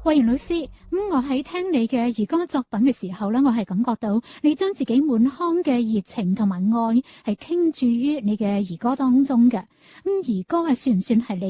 慧賢老師，我喺聽你嘅兒歌作品嘅時候咧，我係感覺到你將自己滿腔嘅熱情同埋愛係傾注於你嘅兒歌當中嘅。兒歌係算唔算係你